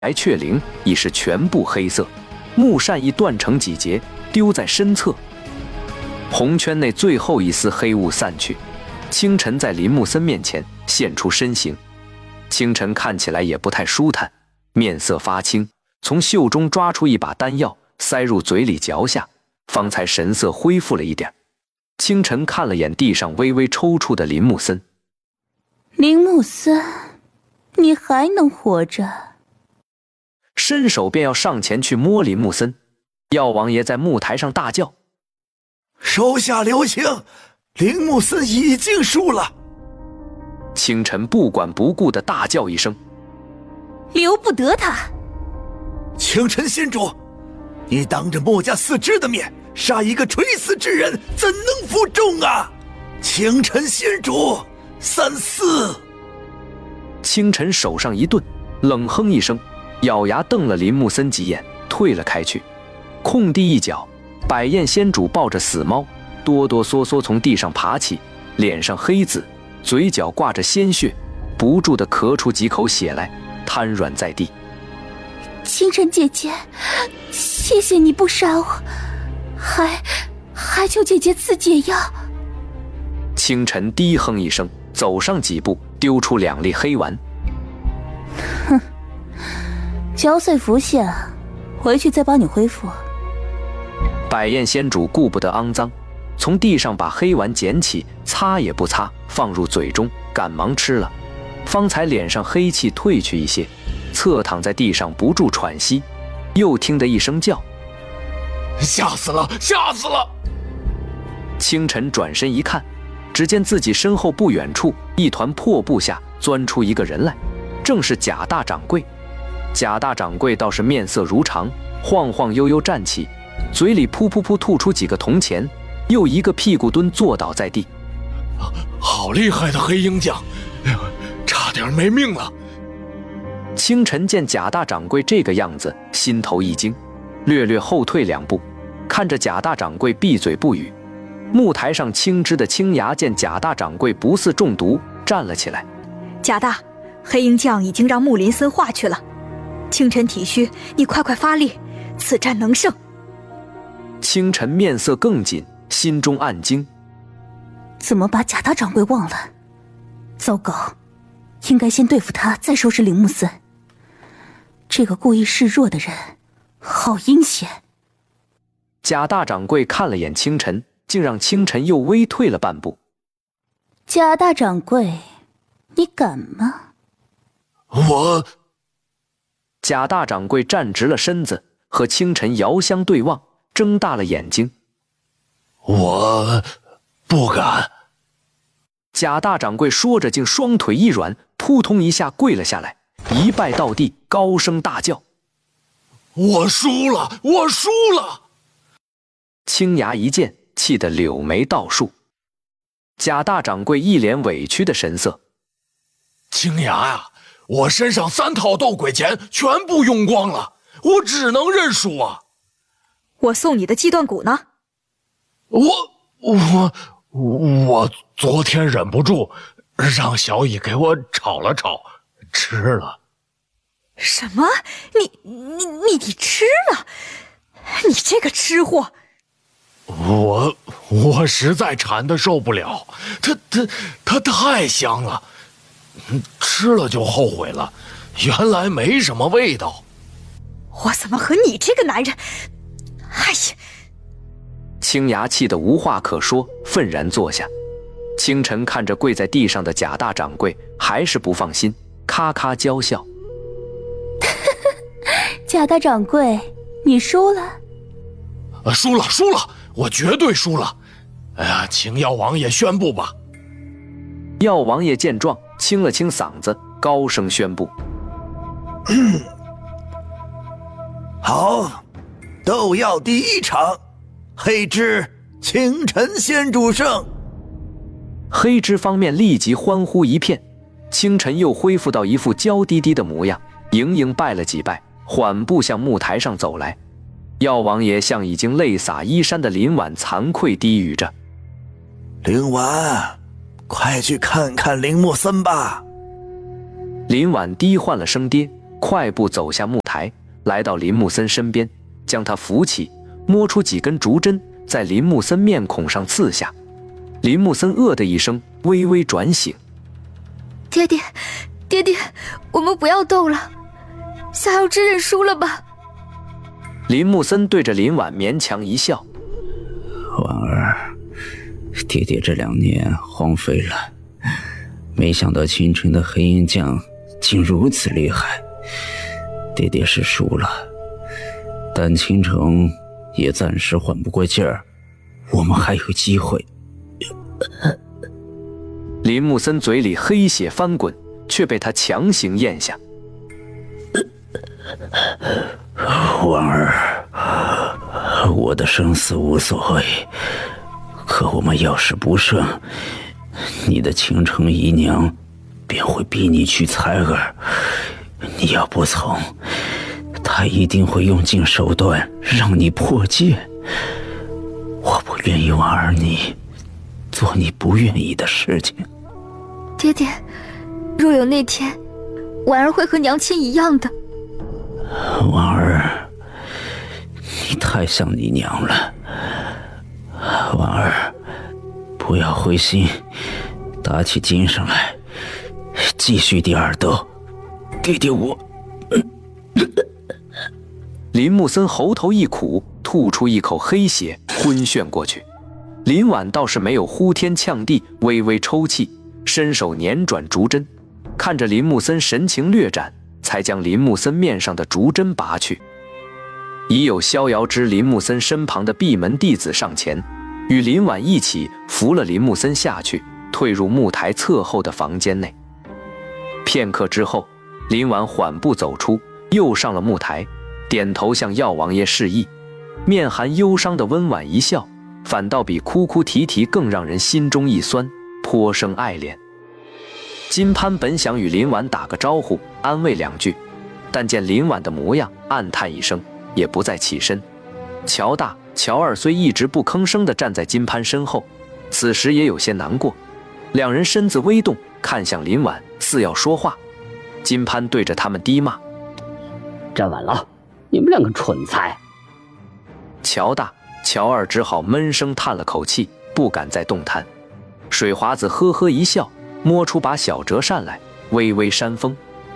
雀翎已是全部黑色，木扇亦断成几节，丢在身侧。红圈内最后一丝黑雾散去，清晨在林木森面前现出身形。清晨看起来也不太舒坦，面色发青，从袖中抓出一把丹药，塞入嘴里嚼下，方才神色恢复了一点。清晨看了眼地上微微抽搐的林木森， 林木森，你还能活着？ 伸手便要上前去摸林木森。药王爷在木台上大叫： 手下留情，林木森已经输了。 清晨不管不顾地大叫一声： 留不得他！ 清晨仙主，你当着墨家四支的面杀一个垂死之人，怎能服众啊？清晨仙主，三思！ 清晨手上一顿，冷哼一声，咬牙瞪了林木森几眼，退了开去。空地一角，百焰仙主抱着死猫，哆哆嗦嗦从地上爬起，脸上黑紫，嘴角挂着鲜血，不住地咳出几口血来，瘫软在地。 清晨姐姐，谢谢你不杀我，还求姐姐赐解药。 清晨低哼一声，走上几步，丢出2粒黑丸。 哼，嚼碎服下，回去再帮你恢复。 百焰仙主顾不得肮脏，从地上把黑丸捡起，擦也不擦，放入嘴中，赶忙吃了。方才脸上黑气褪去一些，侧躺在地上不住喘息，又听得一声叫： 吓死了，吓死了！ 清晨转身一看，只见自己身后不远处一团破布下钻出一个人来，正是贾大掌柜。贾大掌柜倒是面色如常，晃晃悠悠站起，嘴里噗噗噗吐出几个铜钱，又一个屁股蹲坐倒在地。 好厉害的黑鹰将，差点没命了。 清晨见贾大掌柜这个样子，心头一惊，略略后退2步，看着贾大掌柜闭嘴不语。木台上青枝的青牙见贾大掌柜不似中毒，站了起来。 贾大，黑鹰将已经让木林森化去了，清晨体虚，你快快发力，此战能胜。 清晨面色更紧，心中暗惊， 怎么把贾大掌柜忘了？糟糕，应该先对付他，再收拾林木森。这个故意示弱的人，好阴险。 贾大掌柜看了眼清晨，竟让清晨又微退了半步。 贾大掌柜，你敢吗？ 我…… 贾大掌柜站直了身子，和清晨遥相对望，睁大了眼睛。 我不敢。 贾大掌柜说着，竟双腿一软，扑通一下跪了下来，一拜到地，高声大叫： 我输了，我输了！ 青牙一见，气得柳眉倒竖。贾大掌柜一脸委屈的神色： 青牙呀，我身上3套斗鬼钱全部用光了，我只能认输啊！ 我送你的鸡断骨呢？ 我昨天忍不住，让小乙给我炒了炒，吃了。 什么？你吃了？你这个吃货！ 我实在馋得受不了，它太香了，吃了就后悔了，原来没什么味道。 我怎么和你这个男人？哎呀！ 青牙气得无话可说，愤然坐下。清晨看着跪在地上的贾大掌柜，还是不放心，咔咔娇笑。 贾大掌柜，你输了？ 输了，我绝对输了。哎呀，请药王爷宣布吧。 药王爷见状，清了清嗓子，高声宣布： 好，斗药第1场，黑枝清晨仙主胜。 黑枝方面立即欢呼一片，清晨又恢复到一副娇滴滴的模样，盈盈拜了几拜，缓步向木台上走来。药王爷向已经泪洒衣衫的林婉惭愧低语着： 林婉，快去看看林木森吧。 林婉低唤了声爹， 快步走下木台，来到林木森身边，将他扶起，摸出几根竹针，在林木森面孔上刺下。林木森的一声，微微转醒。 爹爹，爹爹，我们不要斗了，逍遥之认输了吧。 林木森对着林婉勉强一笑。 婉儿，爹爹这2年荒废了，没想到青城的黑鹰将竟如此厉害。爹爹是输了，但青城也暂时缓不过劲儿，我们还有机会。 林木森嘴里黑血翻滚，却被他强行咽下。 婉儿，我的生死无所谓，可我们要是不胜，你的青城姨娘便会逼你去采耳。你要不从，她一定会用尽手段让你破戒。我不愿意婉儿你做你不愿意的事情。 爹爹，若有那天，婉儿会和娘亲一样的。 婉儿，你太像你娘了。婉儿，不要灰心，打起精神来，继续第2斗。爹爹我…… 林木森喉头一苦，吐出一口黑血，昏眩过去。林婉倒是没有呼天呛地，微微抽泣，伸手捻转竹针，看着林木森神情略展，才将林木森面上的竹针拔去。已有逍遥之林木森身旁的闭门弟子上前，与林婉一起扶了林木森下去，退入木台侧后的房间内。片刻之后，林婉缓步走出，又上了木台，点头向药王爷示意，面含忧伤的温婉一笑，反倒比哭哭啼啼更让人心中一酸，颇生爱怜。金潘本想与林婉打个招呼，安慰2句，但见林婉的模样，暗叹一声，也不再起身。乔大、乔二虽一直不吭声地站在金潘身后，此时也有些难过，2人身子微动，看向林婉，似要说话。金潘对着他们低骂： 站稳了，你们2个蠢材。 乔大、乔二只好闷声叹了口气，不敢再动弹。水华子呵呵一笑，摸出把小折扇来，微微扇风。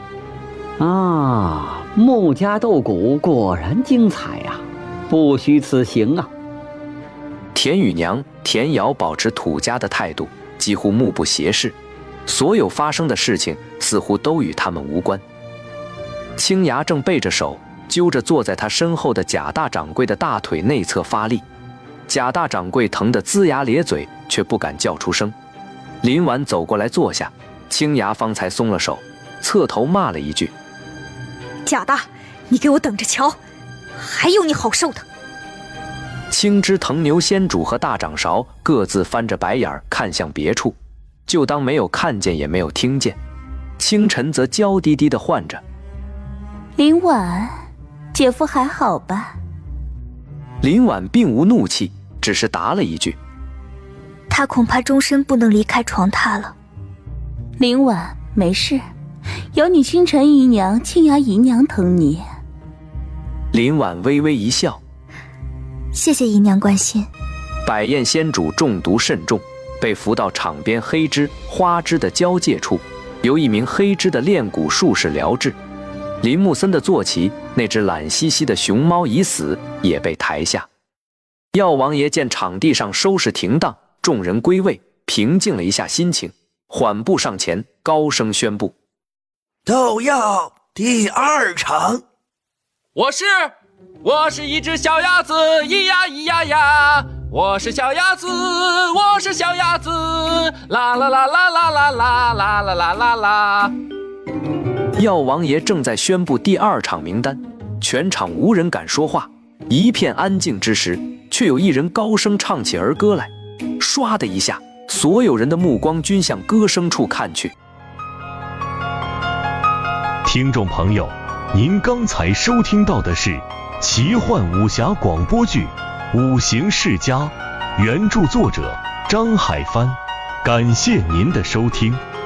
穆家斗鼓果然精彩呀，不虚此行啊。 田雨娘、田瑶保持土家的态度，几乎目不斜视，所有发生的事情似乎都与他们无关。青崖正背着手，揪着坐在他身后的贾大掌柜的大腿内侧发力，贾大掌柜疼得龇牙咧嘴，却不敢叫出声。林婉走过来坐下，青崖方才松了手，侧头骂了一句： 贾大，你给我等着瞧，还有你好受的。 青之藤牛仙主和大掌勺各自翻着白眼看向别处，就当没有看见也没有听见。清晨则娇滴滴地唤着： 林婉，姐夫还好吧？ 林婉并无怒气，只是答了一句： 他恐怕终身不能离开床榻了。 林婉，没事，有你清晨姨娘、青崖姨娘疼你。 林婉微微一笑： 谢谢姨娘关心。 百宴仙主中毒甚重，被扶到场边黑枝、花枝的交界处，由一名黑枝的炼蛊术士疗治。林木森的坐骑，那只懒兮兮的熊猫已死，也被抬下。药王爷见场地上收拾停当，众人归位，平静了一下心情，缓步上前，高声宣布： 斗药第2场。 我是一只小鸭子，咿呀咿呀呀，我是小鸭子，我是小鸭子，啦啦啦啦啦啦啦啦啦啦啦啦。 药王爷正在宣布第2场名单，全场无人敢说话，一片安静之时，却有一人高声唱起儿歌来。唰的一下，所有人的目光均向歌声处看去。 听众朋友，您刚才收听到的是奇幻武侠广播剧《五行世家》，原著作者张海帆，感谢您的收听。